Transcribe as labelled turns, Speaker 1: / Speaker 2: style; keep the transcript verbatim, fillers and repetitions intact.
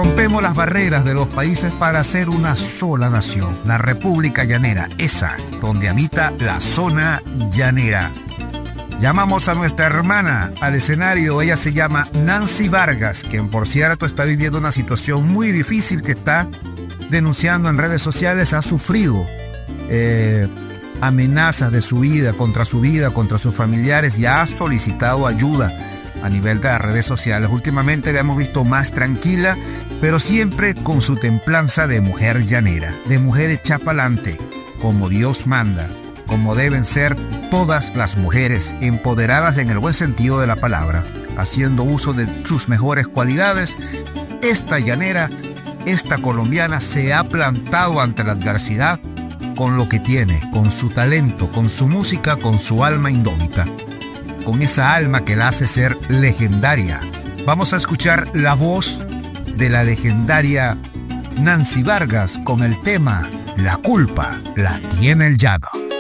Speaker 1: Rompemos las barreras de los países para hacer una sola nación, la República Llanera, esa donde habita la zona llanera. Llamamos a nuestra hermana al escenario. Ella se llama Nancy Vargas, quien por cierto está viviendo una situación muy difícil que está denunciando en redes sociales. Ha sufrido eh, amenazas de su vida, contra su vida, contra sus familiares, y ha solicitado ayuda a nivel de las redes sociales. Últimamente la hemos visto más tranquila, pero siempre con su templanza de mujer llanera, de mujer hecha pa'lante, como Dios manda, como deben ser todas las mujeres, empoderadas en el buen sentido de la palabra, haciendo uso de sus mejores cualidades. Esta llanera, esta colombiana, se ha plantado ante la adversidad con lo que tiene, con su talento, con su música, con su alma indómita, con esa alma que la hace ser legendaria. Vamos a escuchar la voz de la legendaria Nancy Vargas con el tema La culpa la tiene el llano.